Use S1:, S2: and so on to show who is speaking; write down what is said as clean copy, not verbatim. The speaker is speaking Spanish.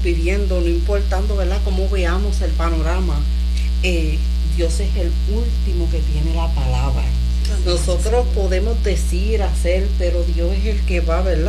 S1: viviendo, no importando, ¿verdad?, cómo veamos el panorama, Dios es el último que tiene la palabra. Nosotros podemos decir, hacer, pero Dios es el que va, ¿verdad?,